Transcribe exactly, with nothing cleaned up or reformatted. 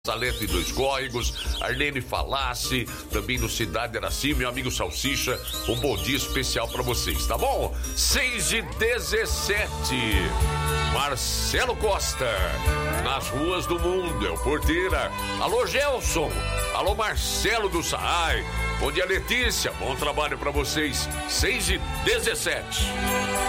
Salento e Dois Córregos, Arlene Falasse, também no Cidade Araci, meu amigo Salsicha, um bom dia especial pra vocês, tá bom? seis e dezessete, Marcelo Costa, nas ruas do mundo, é o Porteira. Alô, Gelson, alô, Marcelo do Saai, bom dia, Letícia, bom trabalho pra vocês, seis e dezessete.